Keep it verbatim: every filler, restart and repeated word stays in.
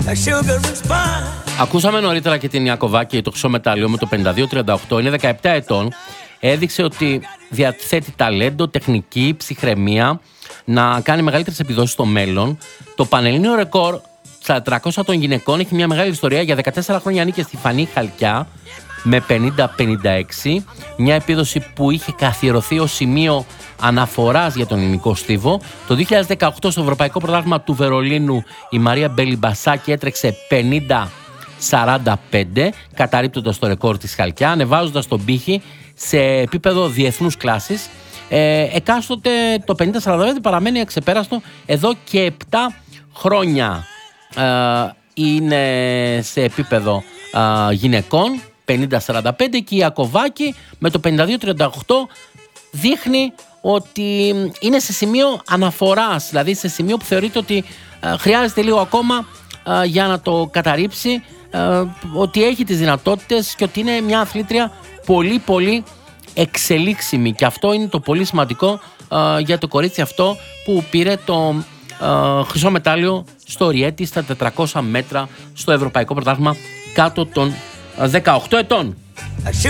Ακούσαμε νωρίτερα και την Ιακωβάκη, το χρυσό μετάλλιο με το πενήντα δύο τριάντα οκτώ. Είναι δεκαεπτά ετών. Έδειξε ότι διαθέτει ταλέντο, τεχνική, ψυχραιμία να κάνει μεγαλύτερες επιδόσεις στο μέλλον. Το πανελλήνιο ρεκόρ στα τριακόσια των γυναικών έχει μια μεγάλη ιστορία. Για δεκατέσσερα χρόνια ανήκε στη Φανή Χαλκιά με πενήντα πενήντα έξι. Μια επίδοση που είχε καθιερωθεί ως σημείο αναφοράς για τον ελληνικό στίβο. Το δύο χιλιάδες δεκαοκτώ στο Ευρωπαϊκό Πρωτάθλημα του Βερολίνου η Μαρία Μπελιμπασάκη έτρεξε πενήντα σαράντα πέντε, καταρρίπτοντας το ρεκόρ της Χαλκιά, ανεβάζοντας τον πύχη σε επίπεδο διεθνούς κλάσης. Ε, εκάστοτε το πενήντα σαράντα πέντε παραμένει αξεπέραστο εδώ και επτά χρόνια. Ε, είναι σε επίπεδο ε, γυναικών πενήντα σαράντα πέντε και η Ιακωβάκη με το πενήντα δύο τριάντα οκτώ δείχνει ότι είναι σε σημείο αναφοράς, δηλαδή σε σημείο που θεωρείται ότι ε, χρειάζεται λίγο ακόμα ε, για να το καταρρύψει, ε, ότι έχει τις δυνατότητες και ότι είναι μια αθλήτρια πολύ πολύ εξελίξιμη, και αυτό είναι το πολύ σημαντικό ε, για το κορίτσι αυτό που πήρε το ε, χρυσό μετάλλιο στο Ριέτι στα τετρακόσια μέτρα στο Ευρωπαϊκό Πρωτάθλημα κάτω των δεκαοκτώ ετών.